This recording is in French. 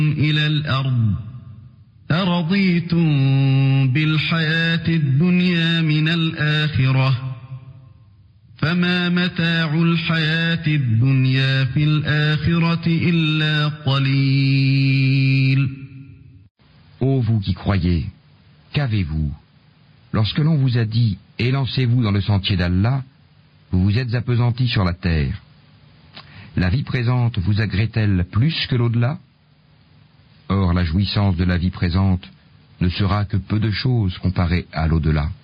إلى الأرض أرضيتم بالحياة الدنيا من الآخرة فما متاع الحياة الدنيا في الآخرة إلا قليل. Ô vous qui croyez, qu'avez-vous? Lorsque l'on vous a dit « Élancez-vous dans le sentier d'Allah », vous vous êtes appesantis sur la terre. La vie présente vous agrée-t-elle plus que l'au-delà? Or, la jouissance de la vie présente ne sera que peu de choses comparée à l'au-delà.